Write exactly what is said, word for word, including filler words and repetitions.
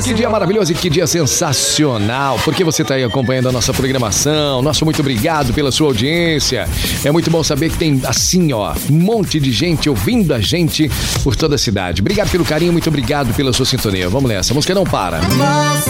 Que dia maravilhoso e que dia sensacional, porque você está aí acompanhando a nossa programação. Nosso muito obrigado pela sua audiência. É muito bom saber que tem assim, ó, um monte de gente ouvindo a gente por toda a cidade. Obrigado pelo carinho, muito obrigado pela sua sintonia. Vamos nessa, a música não para.